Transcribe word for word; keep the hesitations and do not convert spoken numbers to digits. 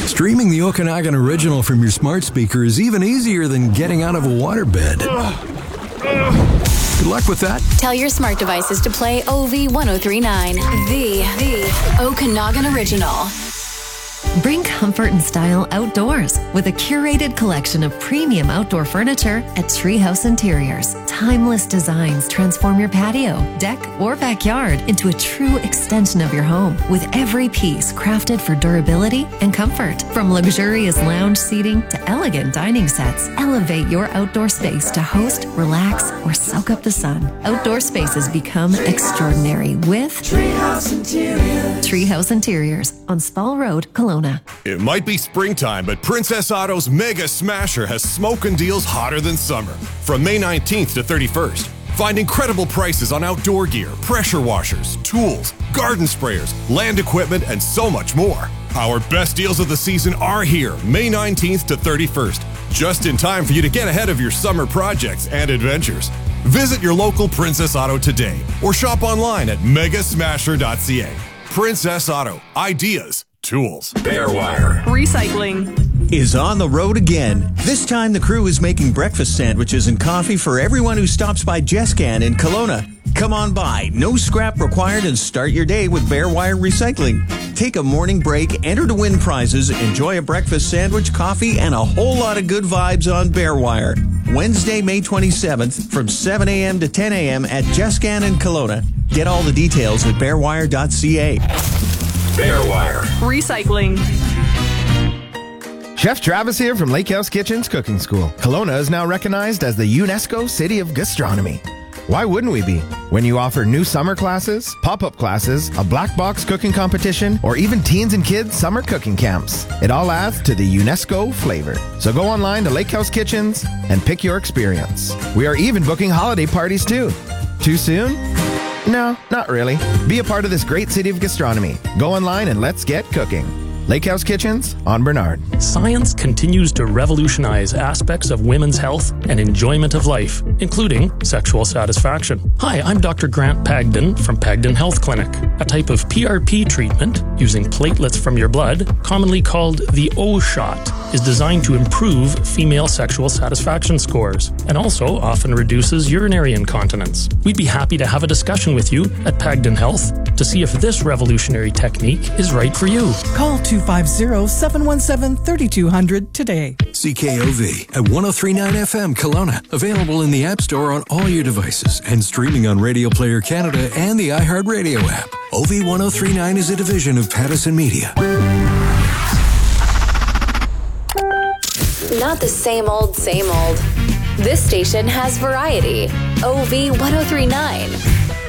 Streaming the Okanagan Original from your smart speaker is even easier than getting out of a waterbed. Good luck with that. Tell your smart devices to play O V ten thirty-nine, the, the Okanagan Original. Bring comfort and style outdoors with a curated collection of premium outdoor furniture at Treehouse Interiors. Timeless designs transform your patio, deck, or backyard into a true extension of your home, with every piece crafted for durability and comfort. From luxurious lounge seating to elegant dining sets, elevate your outdoor space to host, relax, or soak up the sun. Outdoor spaces become extraordinary with Treehouse Interiors. Treehouse Interiors on Spall Road, Kelowna. It might be springtime, but Princess Auto's Mega Smasher has smoking deals hotter than summer. From May nineteenth to thirty-first, find incredible prices on outdoor gear, pressure washers, tools, garden sprayers, land equipment, and so much more. Our best deals of the season are here, May nineteenth to thirty-first, just in time for you to get ahead of your summer projects and adventures. Visit your local Princess Auto today or shop online at mega smasher dot c a. Princess Auto. Ideas. Tools. Bearwire Recycling is on the road again. This time the crew is making breakfast sandwiches and coffee for everyone who stops by Jescan in Kelowna. Come on by, no scrap required, and start your day with Bearwire Recycling. Take a morning break, enter to win prizes, enjoy a breakfast sandwich, coffee, and a whole lot of good vibes on Bearwire. Wednesday, May twenty-seventh from seven a.m. to ten a.m. at Jescan in Kelowna. Get all the details at bearwire dot c a. Bearwire Recycling. Chef Travis here from Lake House Kitchen's Cooking School. Kelowna is now recognized as the UNESCO City of Gastronomy. Why wouldn't we be? When you offer new summer classes, pop-up classes, a black box cooking competition, or even teens and kids summer cooking camps, it all adds to the UNESCO flavor. So go online to Lake House Kitchens and pick your experience. We are even booking holiday parties too. Too soon? No, not really. Be a part of this great city of gastronomy. Go online and let's get cooking. Lake House Kitchens on Bernard. Science continues to revolutionize aspects of women's health and enjoyment of life, including sexual satisfaction. Hi, I'm Doctor Grant Pagden from Pagden Health Clinic. A type of P R P treatment using platelets from your blood, commonly called the O-shot, is designed to improve female sexual satisfaction scores and also often reduces urinary incontinence. We'd be happy to have a discussion with you at Pagden Health to see if this revolutionary technique is right for you. Call two five zero, seven one seven, three two zero zero today. C K O V at one oh three point nine F M Kelowna. Available in the App Store on all your devices and streaming on Radio Player Canada and the iHeartRadio app. O V ten thirty-nine is a division of Pattison Media. Not the same old, same old. This station has variety. O V ten thirty-nine.